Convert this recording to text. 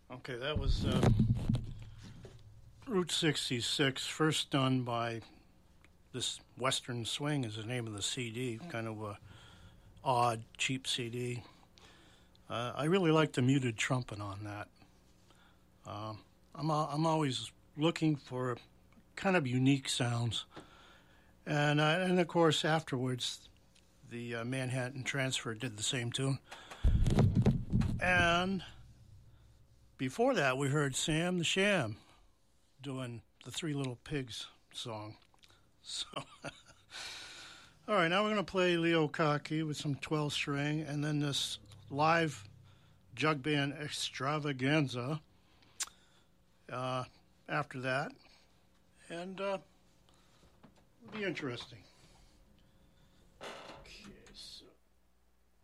Okay, that was Route 66, first done by this Western Swing is the name of the CD, kind of a odd, cheap CD. I really like the muted trumpet on that. I'm always looking for kind of unique sounds, and of course afterwards, the Manhattan Transfer did the same tune, and before that we heard Sam the Sham doing the Three Little Pigs song. So, all right, now we're going to play Leo Kaki with some 12 string, and then this live jug band extravaganza after that, and it'll be interesting.